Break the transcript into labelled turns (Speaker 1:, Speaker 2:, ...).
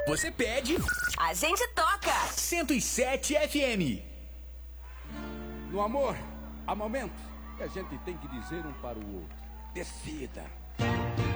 Speaker 1: Você pede,
Speaker 2: a gente toca.
Speaker 1: 107 FM.
Speaker 3: No amor, há momentos que a gente tem que dizer um para o outro: decida.